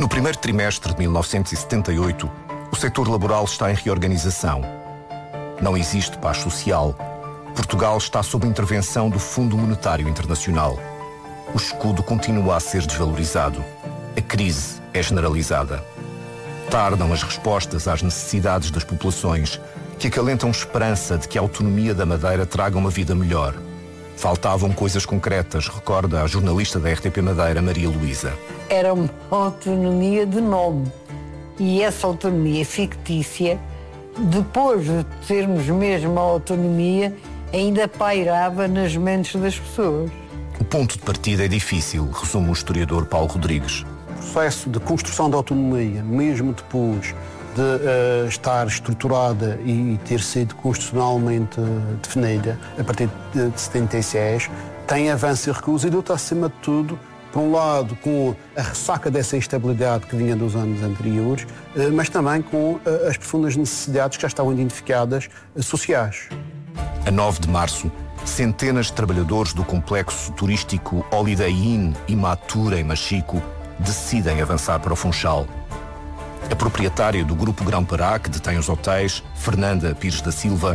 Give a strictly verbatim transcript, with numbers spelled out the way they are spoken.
No primeiro trimestre de mil novecentos e setenta e oito, o setor laboral está em reorganização. Não existe paz social. Portugal está sob a intervenção do Fundo Monetário Internacional. O escudo continua a ser desvalorizado. A crise é generalizada. Tardam as respostas às necessidades das populações, que acalentam esperança de que a autonomia da Madeira traga uma vida melhor. Faltavam coisas concretas, recorda a jornalista da R T P Madeira, Maria Luísa. Era uma autonomia de nome. E essa autonomia fictícia, depois de termos mesmo a autonomia, ainda pairava nas mentes das pessoas. O ponto de partida é difícil, resume o historiador Paulo Rodrigues. O processo de construção da autonomia, mesmo depois de uh, estar estruturada e ter sido constitucionalmente uh, definida a partir de, de setenta e seis, tem avanço e recusa e luta acima de tudo, por um lado, com a ressaca dessa instabilidade que vinha dos anos anteriores, uh, mas também com uh, as profundas necessidades que já estavam identificadas uh, sociais. A nove de março, centenas de trabalhadores do complexo turístico Holiday Inn e Matura, em Machico, decidem avançar para o Funchal. A proprietária do Grupo Grão-Pará, que detém os hotéis, Fernanda Pires da Silva,